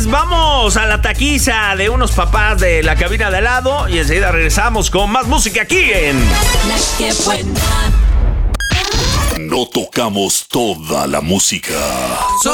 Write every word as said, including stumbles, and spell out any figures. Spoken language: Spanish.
señores, vamos a la taquiza de unos papás de la cabina de al lado y enseguida regresamos con más música aquí en La que buena. No tocamos toda la música. Solo